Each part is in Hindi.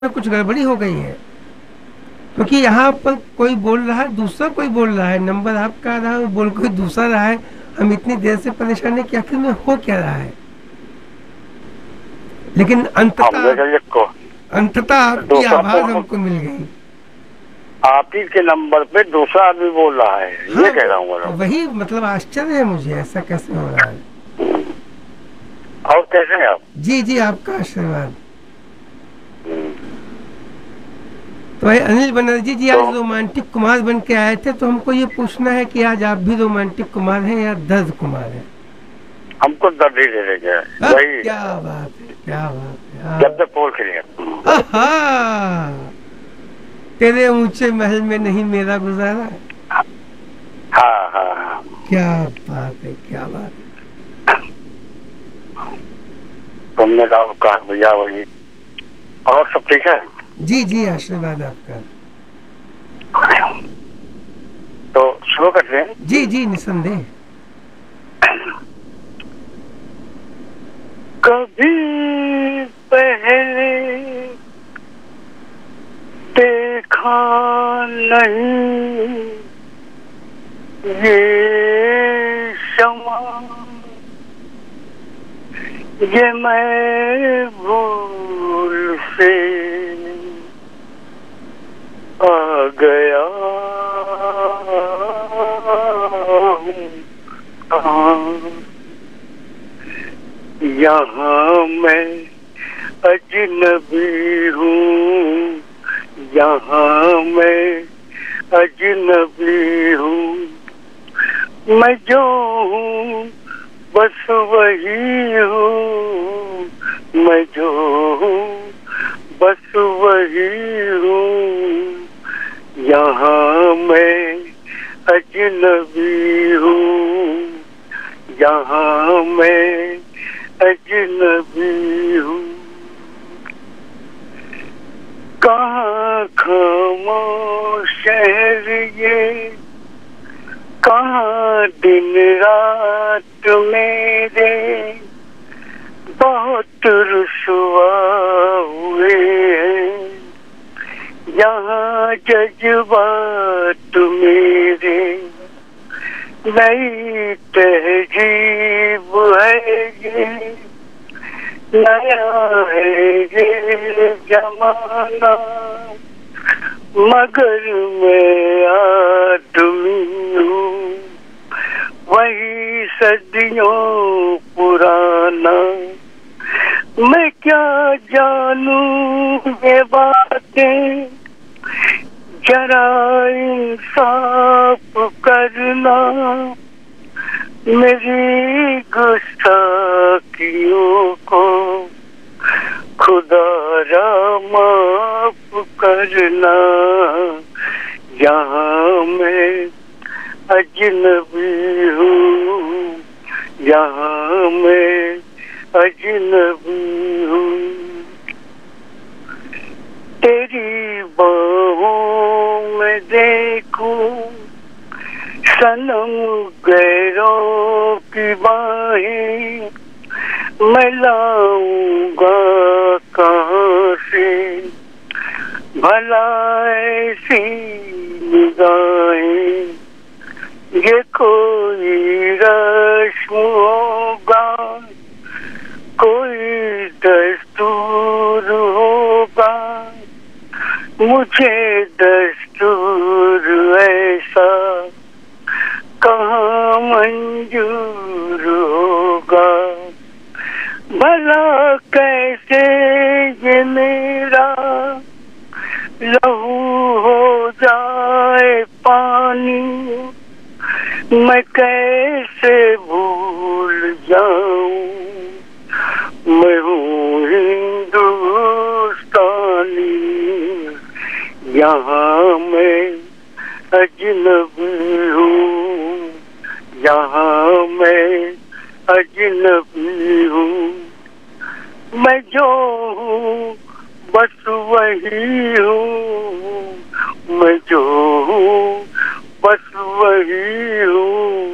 कुछ गड़बड़ी हो गई है, क्योंकि यहाँ पर कोई बोल रहा है, दूसरा कोई बोल रहा है, नंबर आपका आ रहा है, बोल कोई दूसरा रहा है। हम इतनी देर से परेशान है कि आखिर में हो क्या रहा है। लेकिन हम देखिए को अंततः आपकी दूसरा आवाज फोन हमको मिल गई। आप ही के नंबर पे दूसरा आदमी बोल रहा है, हाँ, ये कह रहा हूँ मैं। वही मतलब आश्चर्य है मुझे, ऐसा कैसे हो रहा है। और कैसे हैं आप? जी जी, आपका आशीर्वाद। तो भाई अनिल बनर्जी जी तो आज रोमांटिक कुमार बन के आए थे, तो हमको ये पूछना है कि आज आप भी रोमांटिक कुमार हैं या दर्द कुमार हैं। हमको दर्द ही दे देंगे वही। क्या बात है, क्या बात है। जब तक पोल खिले आहा, तेरे ऊंचे महल में नहीं मेरा गुजारा। हाँ हाँ हाँ। क्या बात है, क्या बात है। तुमने कहा भैया वही। और सब ठीक है? जी जी, आशीर्वाद आपका। तो शुरू करते हैं। जी जी, निसंदेह। कभी पहले देखा नहीं ये शमा, ये मैं भूल से आ गया हूँ। यहाँ मैं अजनबी हूँ, यहाँ मैं अजनबी हूँ। मैं जो हूँ बस वही हूँ, मैं जो हूँ बस वही हूँ। यहाँ मैं अजनबी हूँ, यहाँ मैं अजनबी हूँ। कहाँ खामोश शहर ये, कहाँ दिन रात मेरे बहुत रुसवा हुए हैं। यहाँ जज्बात मेरे नई तहजीब है ये, नया है ये जमाना, मगर मैं आदमी हूँ वही सदियों पुराना। मैं क्या जानूं ये बातें, जरा इंसाफ करना। मेरी गुस्ताखियों को खुदारा माफ करना। यहाँ मैं अजनबी हूँ, यहाँ मैं अजनबी हूँ। तेरी बाहों में देखूं सनम गैरों की बाहें, मैं लाऊंगा कहाँ से भला ऐसी निगाहें। ये कोई रस्म होगा, कोई दस्तूर होगा, मुझे दस्तूर ऐसा कहाँ मंजूर होगा। भला कैसे ये मेरा लहू हो जाए पानी, मैं कैसे भूल जाऊं। मैं हूँ हिंदुस्तानी, यहाँ मैं अजनबी हूँ, यहाँ मैं अजनबी हूँ। मैं जो हूँ बस वही हूँ, मैं जो हूँ बस वही हूँ।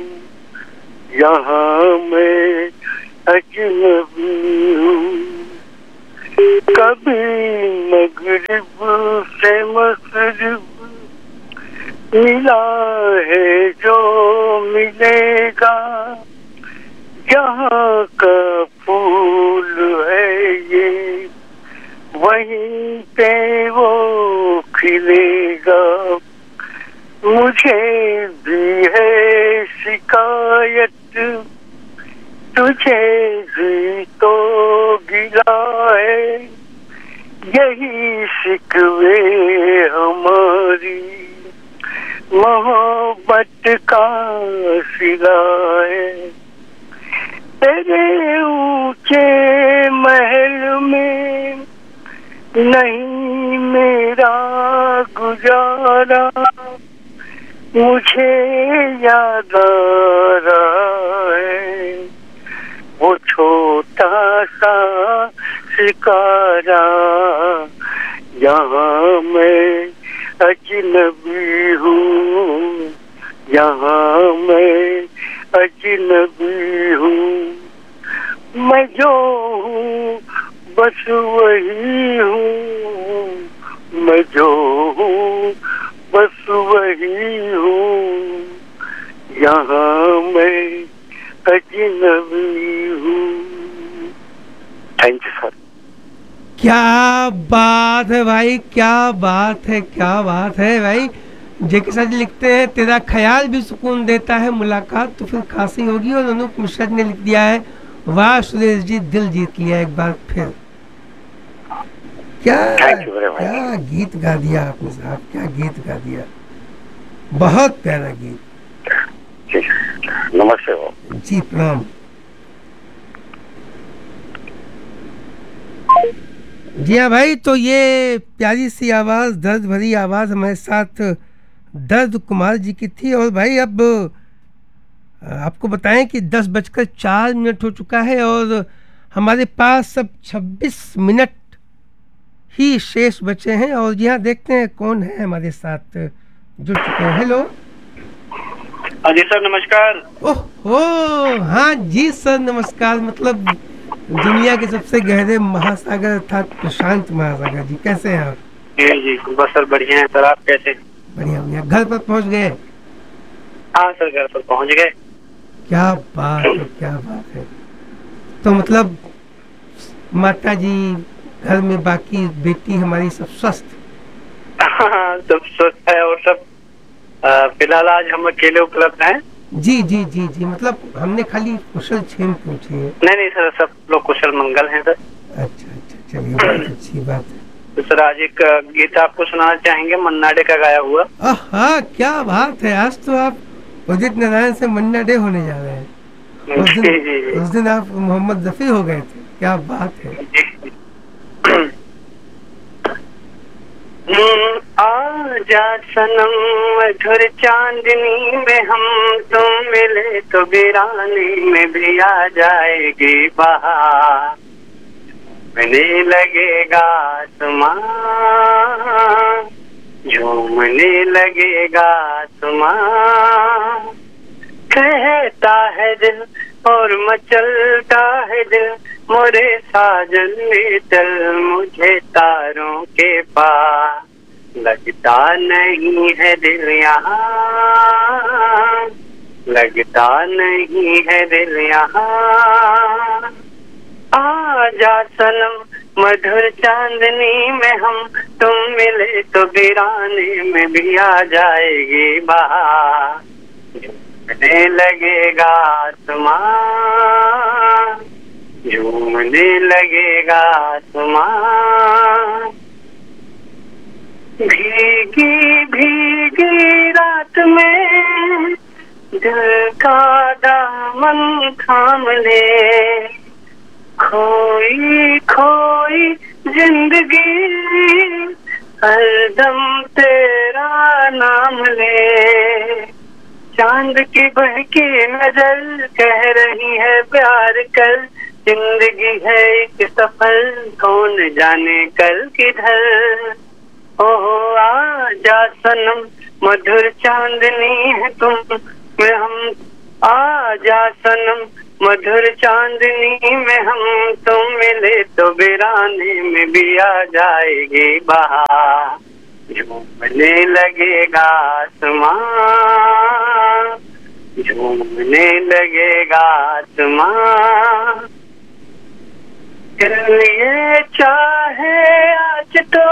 यहाँ मैं अजनबी हूँ। कभी मगरिब से मगरिब मिला है जो मिलेगा, जहाँ का फूल है ये वहीं पे वो खिलेगा। मुझे भी है शिकायत, तुझे भी तो गिला है, यही शिकवे हमारी मोहब्बत का सिला है। तेरे ऊंचे महल में नहीं मेरा गुजारा, मुझे याद आ रहा है वो छोटा सा शिकारा, यहाँ मैं अजनबी हूँ, यहाँ मैं अजनबी हूँ। मैं जो हूँ बस वही हूँ, मैं जो हूँ बस वही हूँ, यहाँ मैं अजनबी हूँ। Thank you sir. क्या बात है भाई, क्या बात है, क्या बात है भाई। जेके सर जी लिखते हैं तेरा ख्याल भी सुकून देता है, मुलाकात तो फिर खासी होगी। और अनूप मिश्रा ने लिख दिया है वाह सुरेश जी दिल जीत लिया एक बार फिर। क्या क्या गीत गा दिया आपने साहब, क्या गीत गा दिया, बहुत प्यारा गीत। नमस्ते जी प्रणाम। जी हाँ भाई, तो ये प्यारी सी आवाज़, दर्द भरी आवाज़ हमारे साथ दर्द कुमार जी की थी। और भाई अब आपको बताएं कि 10:04 हो चुका है और हमारे पास सब 26 मिनट ही शेष बचे हैं। और यहाँ देखते हैं कौन है हमारे साथ जुड़ चुके हैं। हेलो। हाँ जी सर नमस्कार। ओह हाँ जी सर नमस्कार। मतलब दुनिया के सबसे गहरे महासागर अर्थात प्रशांत महासागर जी, कैसे हैं आप? जी बस सर बढ़िया है सर, आप कैसे? बढ़िया बढ़िया। घर पर पहुंच गए? हाँ सर घर पर पहुंच गए। क्या बात है, क्या बात है। तो मतलब माता जी, घर में बाकी बेटी हमारी सब स्वस्थ? हाँ सब स्वस्थ है और सब फिलहाल आज हम अकेले उपलब्ध हैं। जी जी जी जी, मतलब हमने खाली कुशल क्षेम पूछी है। नहीं सर सब लोग कुशल मंगल हैं सर। अच्छा अच्छा, चलिए बहुत अच्छी बात है। तो सर आज एक गीत आपको सुनाना चाहेंगे, मन्ना डे का गाया हुआ। हाँ क्या बात है, आज तो आप उदित नारायण से मन्ना डे होने जा रहे हैं। उस दिन आप मोहम्मद रफी हो गए थे, क्या बात है। आजा सनम मधुर चांदनी में हम तुम मिले तो वीरानी में भी आ जाएगी बहार, झूमने लगेगा आसमां, झूमने लगेगा आसमां, कहता है दिल और मचलता है दिल, मोरे साजन ले चल मुझे तारों के पास, लगता नहीं है दिल यहाँ, लगता नहीं है दिल यहाँ। आजा सनम मधुर चांदनी में हम तुम मिले तो वीराने में भी आ जाएगी बहार, झूमने लगेगा आसमां, झूमने लगेगा आसमां। भीगी भीगी रात में दिल का दामन थाम ले, खोई खोई जिंदगी हरदम तेरा नाम ले, चांद की बहकी नजर कह रही है प्यार कर, जिंदगी है एक सफर कौन जाने कल किधर। ओहो आजा सनम मधुर चांदनी है तुम में हम, आजा सनम मधुर चांदनी में हम तुम मिले तो वीराने में भी आ जाएगी बहार, झूमने लगेगा आसमां, झूमने लगेगा आसमां। ये चाहे आज तो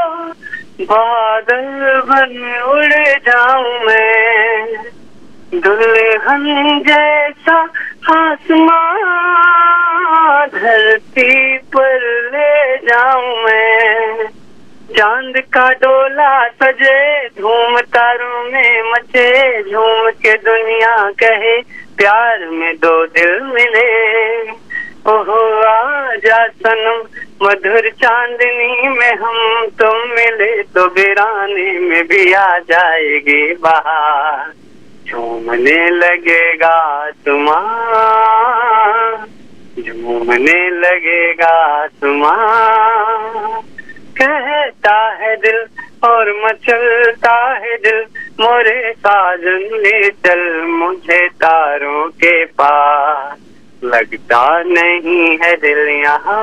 बादल बन उड़ जाऊं मैं, दुल्हन जैसा आसमां धरती पर ले जाऊं मैं। चांद का डोला सजे धूम तारों में मचे, झूम के दुनिया कहे प्यार में दो दिल मिले। ओहो आजा सनम मधुर चांदनी में हम तुम मिले तो वीराने में भी आ जाएगी बहार, झूमने लगेगा आसमां, झूमने लगेगा आसमां। कहता है दिल और मचलता है दिल, मोरे साजन ले चल मुझे तारों के पास, लगता नहीं है दिल यहाँ,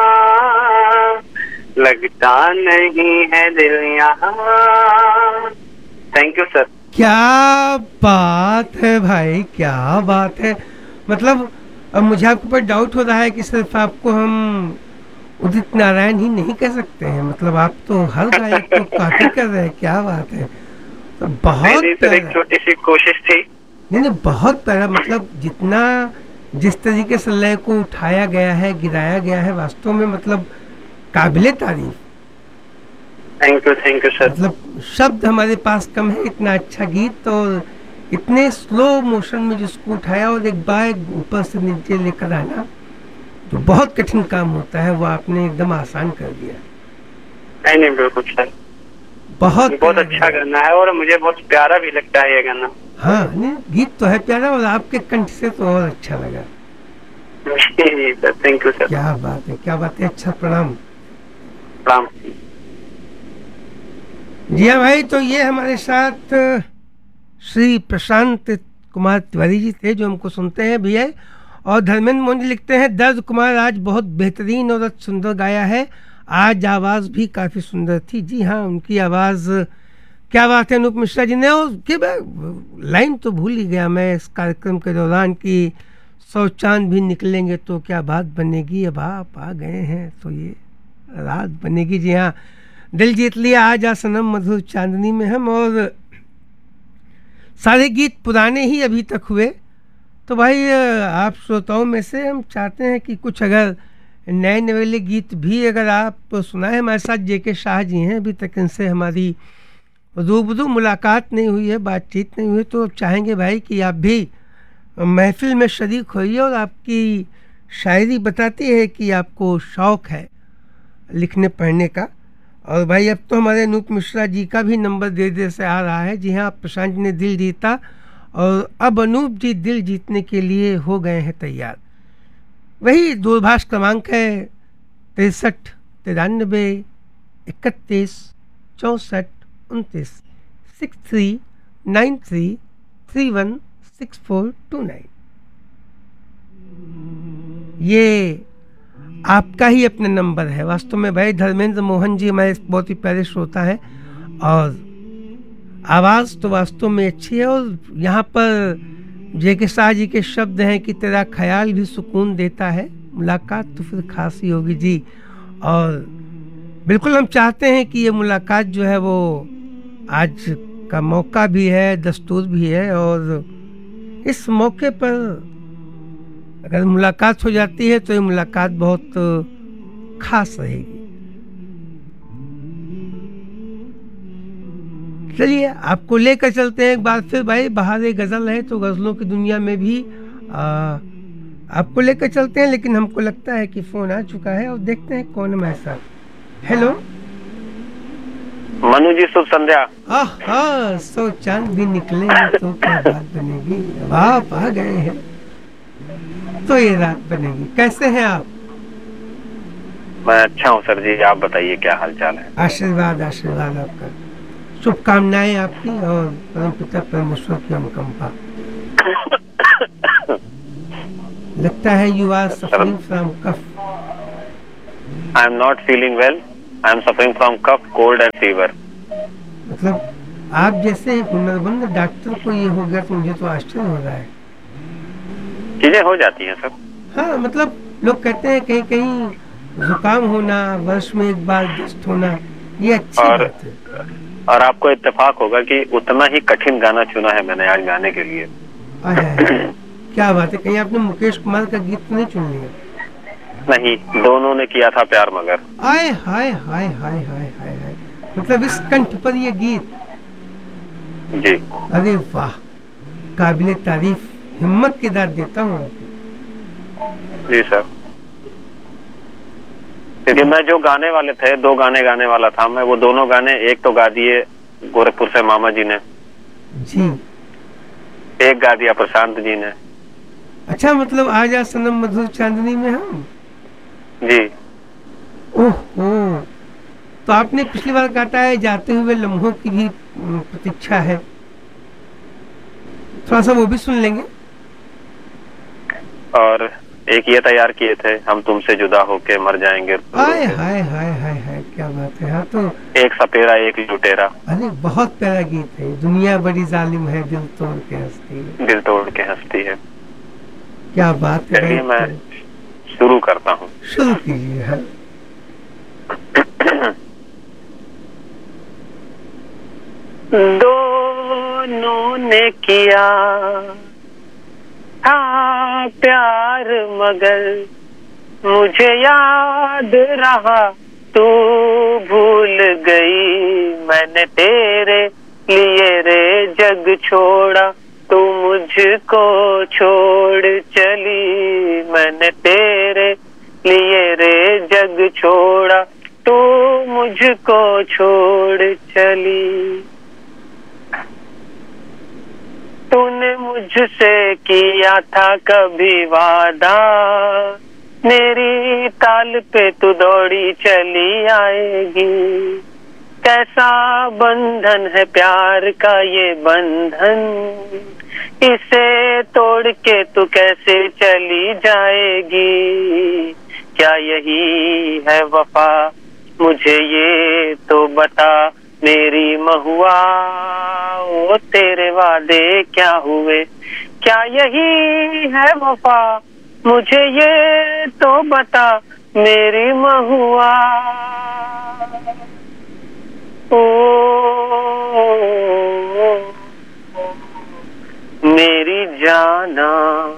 लगता नहीं है दिल यहाँ। Thank you sir. क्या बात है भाई, क्या बात है। मतलब अब मुझे आपके ऊपर डाउट हो रहा है कि सिर्फ आपको हम उदित नारायण ही नहीं कह सकते हैं, मतलब आप तो हर गायक को कॉपी कर रहे हैं। क्या बात है, तो बहुत एक छोटी सी कोशिश थी। नहीं नहीं, बहुत प्यारा। मतलब जितना जिस तरीके से लय को उठाया गया है, गिराया गया है, वास्तव में मतलब काबिले तारीफ। Thank you sir. मतलब शब्द हमारे पास कम है, इतना अच्छा गीत और इतने स्लो मोशन में जिसको उठाया और एक बार ऊपर से नीचे लेकर आना तो बहुत कठिन काम होता है, वो आपने एकदम आसान कर दिया। नहीं बिल्कुल सर, बहुत अच्छा गाना है और मुझे बहुत प्यारा भी लगता है ये गाना। हाँ नहीं, गीत तो है प्यारा और आपके कंठ से तो और अच्छा लगा। Thank you sir. क्या बात है, क्या बात है। अच्छा, प्रणाम। प्रणाम। जी हाँ भाई, तो ये हमारे साथ श्री प्रशांत कुमार तिवारी जी थे जो हमको सुनते हैं भैया। और धर्मेंद्र मोहन जी लिखते हैं, दर्द कुमार आज बहुत बेहतरीन और सुंदर गाया है, आज आवाज़ भी काफ़ी सुंदर थी। जी हाँ, उनकी आवाज़, क्या बात है। अनूप मिश्रा जी ने, और कि लाइन तो भूल ही गया मैं इस कार्यक्रम के दौरान कि 100 चांद भी निकलेंगे तो क्या बात बनेगी, अब आप आ गए हैं तो ये रात बनेगी। जी हाँ, दिल जीत लिया आजा सनम मधुर चांदनी में हम। और सारे गीत पुराने ही अभी तक हुए, तो भाई आप श्रोताओं में से हम चाहते हैं कि कुछ अगर नए नवेले गीत भी अगर आप सुनाएं। हमारे साथ जेके शाह जी हैं, अभी तक इनसे हमारी रूबरू मुलाकात नहीं हुई है, बातचीत नहीं हुई, तो चाहेंगे भाई कि आप भी महफिल में शरीक होइए। और आपकी शायरी बताती है कि आपको शौक़ है लिखने पढ़ने का। और भाई अब तो हमारे अनूप मिश्रा जी का भी नंबर दे दे से आ रहा है। जी हाँ, प्रशांत जी ने दिल जीता और अब अनूप जी दिल जीतने के लिए हो गए हैं तैयार। वही दूरभाष क्रमांक है 63 93 31 64 29 6393 316429। ये आपका ही अपना नंबर है। वास्तव में भाई धर्मेंद्र मोहन जी हमारे बहुत ही प्यारे श्रोता हैं और आवाज़ तो वास्तव में अच्छी है। और यहाँ पर जेके शाह जी के शब्द हैं कि तेरा ख्याल भी सुकून देता है, मुलाकात तो फिर खास ही होगी जी। और बिल्कुल हम चाहते हैं कि ये मुलाकात जो है वो आज का मौका भी है, दस्तूर भी है। और इस मौके पर अगर मुलाकात हो जाती है तो ये मुलाकात बहुत खास रहेगी। चलिए आपको लेकर चलते हैं एक बार फिर भाई। बहार गज़ल है तो गज़लों की दुनिया में भी आपको लेकर चलते हैं, लेकिन हमको लगता है कि फ़ोन आ चुका है और देखते हैं कौन हमारे साथ। हेलो मनु जी, शुभ संध्या। हाँ, 100 चांद भी निकलेंगे तो क्या बात बनेगी, आप आ गए हैं तो ये रात बनेगी। कैसे हैं आप? मैं अच्छा हूँ सर जी, आप बताइए क्या हाल चाल है? आशीर्वाद आशीर्वाद आपका, शुभकामनाएं आपकी और परम पिता परमेश्वर की अनुकंपा। लगता है you are suffering from cough. I am not feeling well, I am suffering from cough, cold and fever. मतलब आप जैसे हुनरमंद डॉक्टर को ये हो गया तो मुझे तो आश्चर्य हो रहा है। चीजें हो जाती हैं सर। हाँ मतलब लोग कहते हैं कहीं कहीं जुकाम होना, वर्ष में एक बार दस्त होना, ये अच्छी बात है। और आपको इत्तेफाक होगा कि उतना ही कठिन गाना चुना है मैंने आज गाने के लिए। क्या बात है, कहीं आपने मुकेश कुमार का गीत तो नहीं चुन लिया? नहीं, दोनों ने किया था प्यार मगर। आय हाय हाय हाय हाय हाय हाय, मतलब इस कंठ पर ये गीत। जी। अरे वाह, काबिले तारीफ, हिम्मत की दाद देता हूँ। जी सर, क्योंकि मैं जो गाने वाले थे, 2 गाने गाने वाला था मैं, वो दोनों गाने एक तो गा दिए गोरखपुर से मामा जी ने जी, एक गा दिया प्रशांत जी ने। अच्छा, मतलब आज आ सनम मधुर चांदनी में हम। जी। ओहो, तो आपने पिछली बार काटा है जाते हुए लम्हों की भी प्रतीक्षा है, थोड़ा सा वो भी सुन लेंगे। और एक ये तैयार किए थे, हम तुमसे जुदा होके मर जाएंगे। हाय हाय हाय हाय हाय, क्या बात है। हाँ तो एक सपेरा एक लुटेरा। अरे बहुत प्यारा गीत है। दुनिया बड़ी जालिम है, दिल तोड़ के हंसती है। दिल तोड़ के हंसती है। क्या बात है। चलिए मैं शुरू करता हूँ। शुरू कीजिए। है दोनों ने किया था प्यार मगर मुझे याद रहा तू भूल गई। मैंने तेरे लिए रे जग छोड़ा, तू मुझको छोड़ चली। मैंने तेरे लिए रे जग छोड़ा, तू मुझको छोड़ चली। तूने मुझसे किया था कभी वादा, मेरी ताल पे तू दौड़ी चली आएगी। कैसा बंधन है प्यार का ये बंधन, इसे तोड़ के तू कैसे चली जाएगी। क्या यही है वफा, मुझे ये तो बता मेरी महुआ। ओ तेरे वादे क्या हुए, क्या यही है वफा, मुझे ये तो बता मेरी महुआ। ओ मेरी जाना,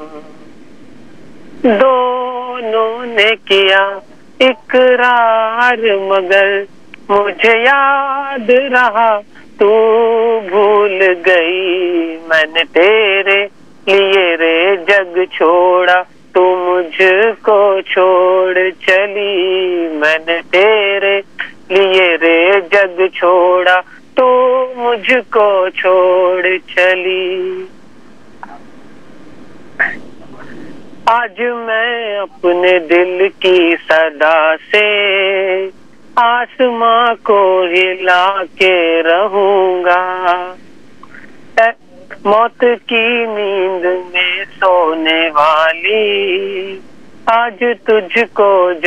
दोनों ने किया इकरार मगर मुझे याद रहा तू भूल गई। मैंने तेरे लिए रे जग छोड़ा, तू मुझको छोड़ चली। मैंने तेरे लिए रे जग छोड़ा, तू मुझको छोड़ चली। आज मैं अपने दिल की सदा से आसमां को हिला के रहूंगा। मौत की नींद में सोने वाली आज तुझको